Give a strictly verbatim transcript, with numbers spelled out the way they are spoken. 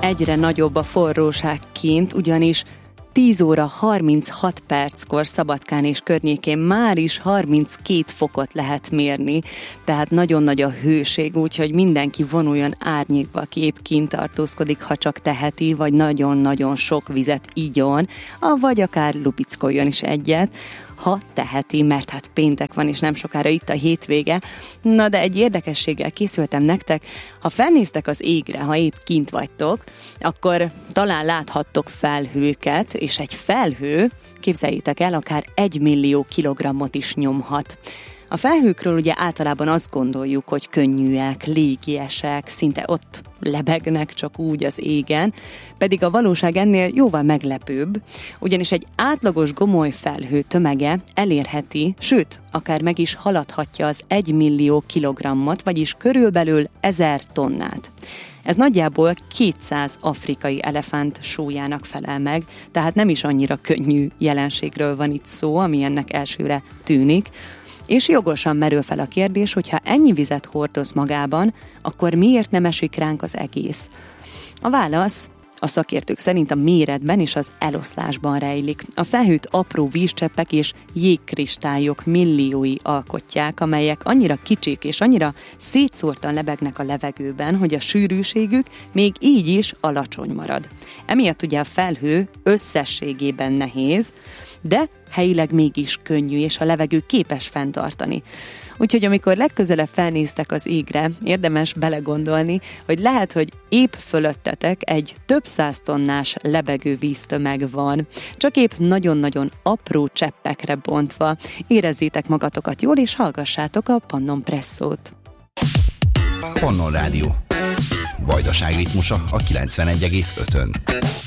egyre nagyobb a forróság kint, ugyanis tíz óra harminchat perckor Szabadkán és környékén már is harminckét fokot lehet mérni, tehát nagyon nagy a hőség, úgyhogy mindenki vonuljon árnyékba, aki épp kint tartózkodik, ha csak teheti, vagy nagyon-nagyon sok vizet igyon, vagy akár lupickoljon is egyet, ha teheti, mert hát péntek van, és nem sokára itt a hétvége. Na de egy érdekességgel készültem nektek, ha felnéztek az égre, ha épp kint vagytok, akkor talán láthattok felhőket, és egy felhő, képzeljétek el, akár egy millió kilogrammot is nyomhat. A felhőkről ugye általában azt gondoljuk, hogy könnyűek, légiesek, szinte ott lebegnek csak úgy az égen, pedig a valóság ennél jóval meglepőbb, ugyanis egy átlagos gomoly felhő tömege elérheti, sőt, akár meg is haladhatja az egy millió kilogrammot, vagyis körülbelül ezer tonnát. Ez nagyjából kétszáz afrikai elefánt súlyának felel meg, tehát nem is annyira könnyű jelenségről van itt szó, ami ennek elsőre tűnik. És jogosan merül fel a kérdés, hogy ha ennyi vizet hordoz magában, akkor miért nem esik ránk az egész? A válasz a szakértők szerint a méretben és az eloszlásban rejlik. A felhőt apró vízcseppek és jégkristályok milliói alkotják, amelyek annyira kicsik és annyira szétszórtan lebegnek a levegőben, hogy a sűrűségük még így is alacsony marad. Emiatt ugye a felhő összességében nehéz, de helyileg mégis könnyű, és a levegő képes fenntartani. Úgyhogy amikor legközelebb felnéztek az égre, érdemes belegondolni, hogy lehet, hogy épp fölöttetek egy több száz tonnás lebegő víztömeg van, csak épp nagyon-nagyon apró cseppekre bontva. Érezzétek magatokat jól, és hallgassátok a Pannon Presszót. Pannon Rádió. Vajdaság ritmusa a kilencvenegy egész ötön.